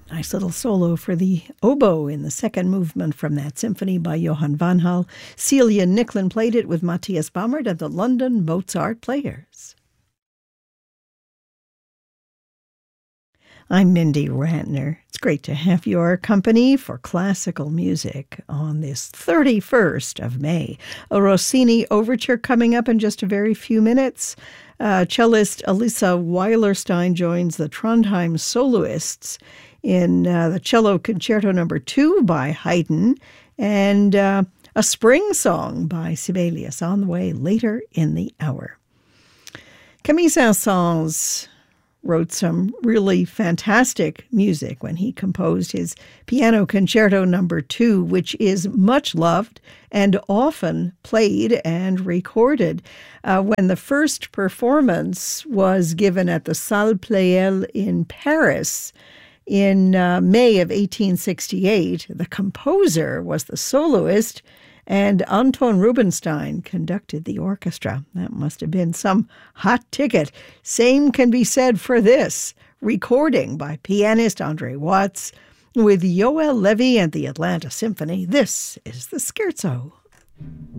Nice little solo for the oboe in the second movement from that symphony by Johann Vanhal. Celia Nicklin played it with Matthias Baumert and the London Mozart Players. I'm Mindy Rantner. It's great to have your company for classical music on this 31st of May. A Rossini overture coming up in just a very few minutes. Cellist Elisa Weilerstein joins the Trondheim soloists in the Cello Concerto No. 2 by Haydn, and a spring song by Sibelius on the way later in the hour. Camille Saint-Saëns wrote some really fantastic music when he composed his Piano Concerto No. 2, which is much loved and often played and recorded. When the first performance was given at the Salle Pleyel in Paris in May of 1868, the composer was the soloist, and Anton Rubinstein conducted the orchestra. That must have been some hot ticket. Same can be said for this recording by pianist Andre Watts with Yoel Levy and the Atlanta Symphony. This is the Scherzo.